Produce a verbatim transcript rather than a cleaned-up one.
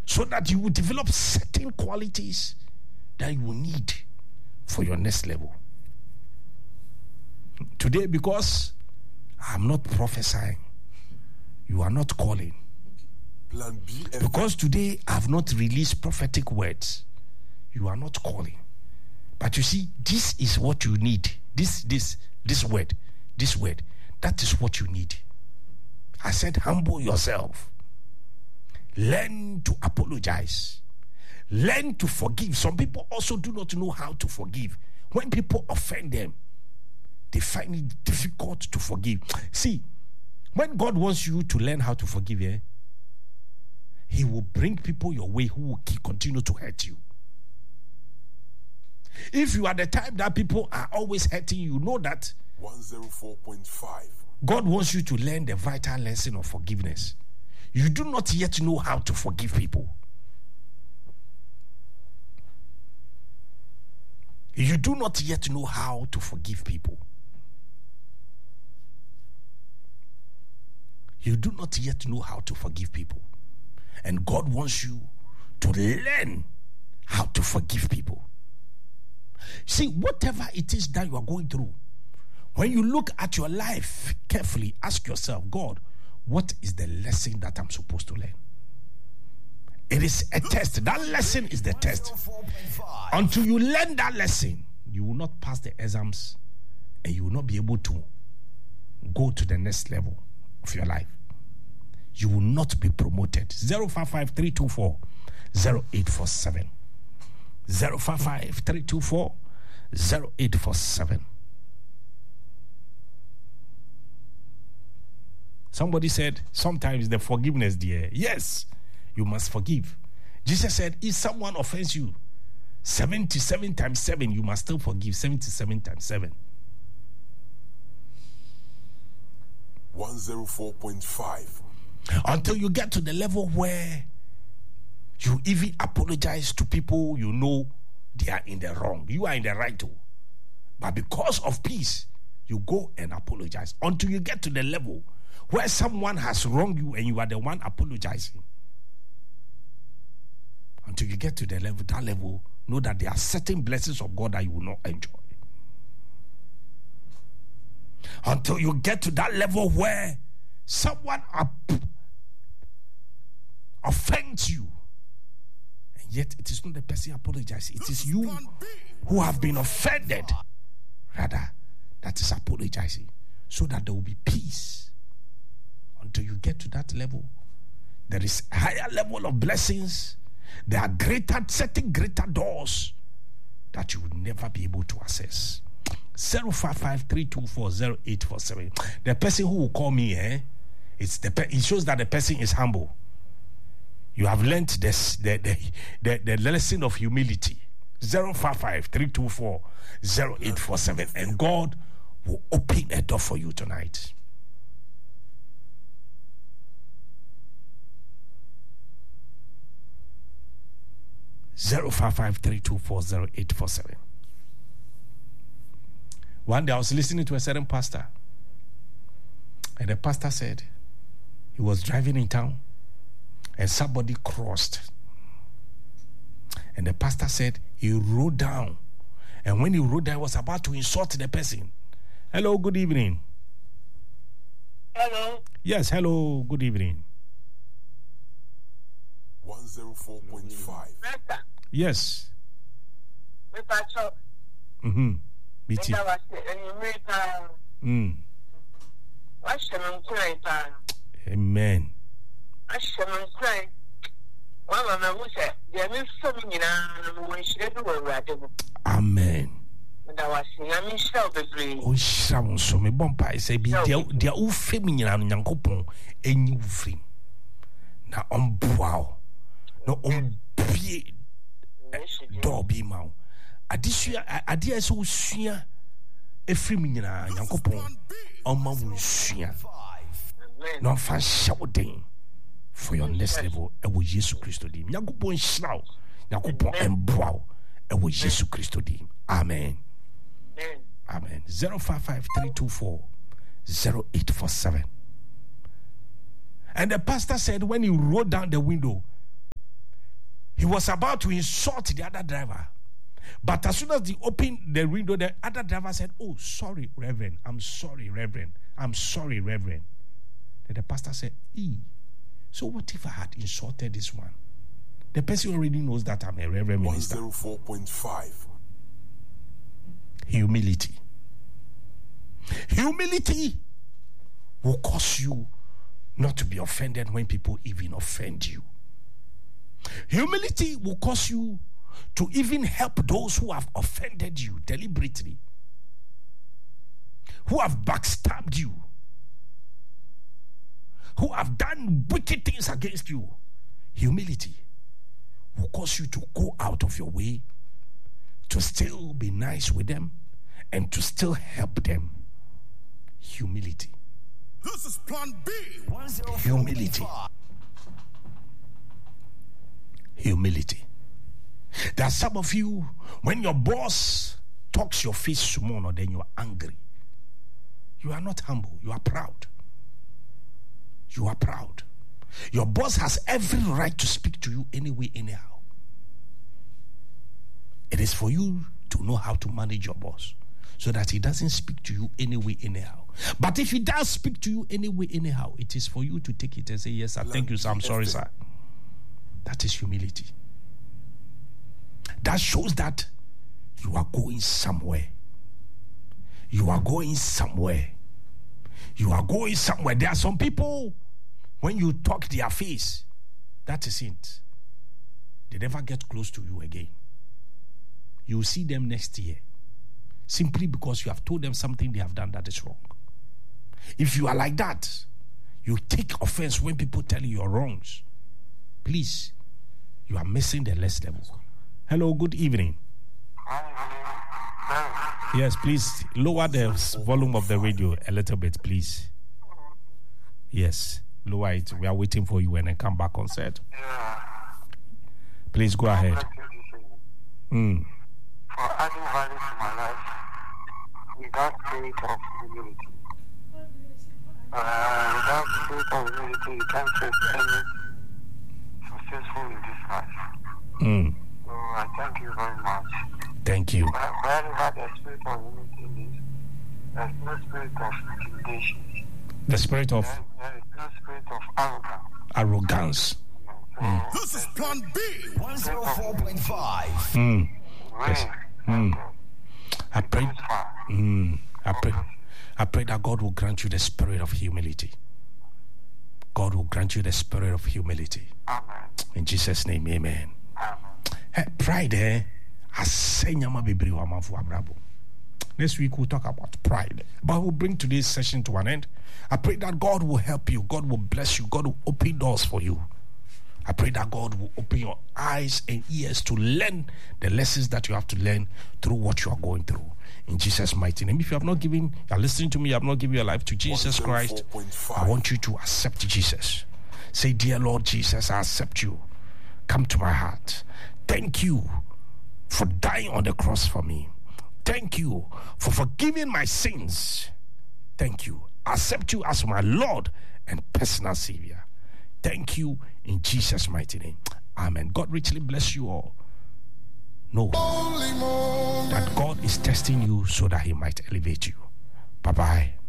so that you will develop certain qualities that you will need for your next level. Today, because I'm not prophesying, you are not calling. Plan B. Because today I've not released prophetic words, you are not calling. But you see, this is what you need. This, this, this word, this word, that is what you need. I said, humble yourself. Learn to apologize. Learn to forgive. Some people also do not know how to forgive. When people offend them, they find it difficult to forgive. See, when God wants you to learn how to forgive, eh, He will bring people your way who will keep, continue to hurt you. If you are the type that people are always hurting you, know that one oh four point five. God wants you to learn the vital lesson of forgiveness. You do not yet know how to forgive people. You do not yet know how to forgive people. You do not yet know how to forgive people. And God wants you to learn how to forgive people. See, whatever it is that you are going through, when you look at your life carefully, ask yourself, God, what is the lesson that I'm supposed to learn? It is a test. That lesson is the test. Until you learn that lesson, you will not pass the exams and you will not be able to go to the next level of your life. You will not be promoted. zero five five three two four zero eight four seven. zero five five three two four zero eight four seven. Somebody said, sometimes the forgiveness, dear. Yes, you must forgive. Jesus said, if someone offends you seventy-seven times seven, you must still forgive seventy-seven times seven. one oh four point five. Until you get to the level where you even apologize to people you know they are in the wrong. You are in the right too. But because of peace, you go and apologize. Until you get to the level where someone has wronged you and you are the one apologizing. Until you get to the level, that level, know that there are certain blessings of God that you will not enjoy. Until you get to that level where someone up offends you, and yet it is not the person apologizing, it is you who have been offended, rather, that is apologizing, so that there will be peace. Until you get to that level, there is a higher level of blessings. There are greater, certain greater doors that you will never be able to access. zero five five three two four zero eight four seven. The person who will call me, eh, it's the pe- it shows that the person is humble. You have learned this, the, the, the, the lesson of humility. zero five five three two four zero eight four seven. And God will open a door for you tonight. zero five five three two four zero eight four seven. One day I was listening to a certain pastor, and the pastor said he was driving in town and somebody crossed, and the pastor said he rode down, and when he rode down, he was about to insult the person. Hello, good evening. Hello. Yes, hello, good evening. one oh four point five. Yes. Mm-hmm. B T. Mm. Amen. Amen. Oh, shall so me bompa say be dear dear o feminine nyankopon enyi ufrim. Na omboa no ombie do bi ma wo. Adisua adia so usua efrim nyina nyankopon omma wo sua. No fa shouting for your next level e wo Jesus Christ dim. Nyankopon hira wo. Nyankopon emboa wo e wo Jesus Christ dim. Amen. Amen. Amen. zero five five three two four zero eight four seven. And the pastor said when he rolled down the window, He was about to insult the other driver. But as soon as they opened the window, the other driver said, "Oh, sorry, Reverend. I'm sorry, Reverend. I'm sorry, Reverend." Then the pastor said, "E, so what if I had insulted this one? The person already knows that I'm a Reverend minister." one oh four point five. Humility. Humility will cause you not to be offended when people even offend you. Humility will cause you to even help those who have offended you deliberately, who have backstabbed you, who have done wicked things against you. Humility will cause you to go out of your way to still be nice with them and to still help them. Humility. This is plan B. Humility. Humility. There are some of you, when your boss talks your face small, then you are angry. You are not humble. You are proud. You are proud. Your boss has every right to speak to you anyway, anyhow. It is for you to know how to manage your boss so that he doesn't speak to you anyway, anyhow. But if he does speak to you anyway, anyhow, it is for you to take it and say, "Yes, sir, thank you, sir, I'm sorry, sir." That is humility. That shows that you are going somewhere. You are going somewhere. You are going somewhere. There are some people, when you talk their face, that is it. They never get close to you again. You will see them next year, simply because you have told them something they have done that is wrong. If you are like that, you take offense when people tell you your wrongs. Please, you are missing the next level. Hello, good evening. Yes, please lower the volume of the radio a little bit, please. Yes, lower it. We are waiting for you and then come back on set. Please go ahead. Mm. For adding value to my life without spirit of humility. Uh, without spirit of humility, you can't face any successful in this life. Mm. So I thank you very much. Thank you. Wherever the spirit of humility is, there's no spirit of intimidation. The spirit of There, there is no spirit of arrogance. arrogance. So Mm. This is plan B. one oh four point five. Mm. Yes. Mm. I pray. It's fine. Mm. I pray. I pray that God will grant you the spirit of humility. God will grant you the spirit of humility. Amen. In Jesus' name, amen. Amen. Hey, pride, eh? Asenyama bebre wa manfo abrabo. Next week we'll talk about pride. But we'll bring today's session to an end. I pray that God will help you. God will bless you. God will open doors for you. I pray that God will open your eyes and ears to learn the lessons that you have to learn through what you are going through. In Jesus' mighty name. If you have not given, you are listening to me, you have not given your life to Jesus Christ, I want you to accept Jesus. Say, "Dear Lord Jesus, I accept you. Come to my heart. Thank you for dying on the cross for me. Thank you for forgiving my sins. Thank you. I accept you as my Lord and personal Savior. Thank you in Jesus' mighty name. Amen." God richly bless you all. Know that God is testing you so that He might elevate you. Bye-bye.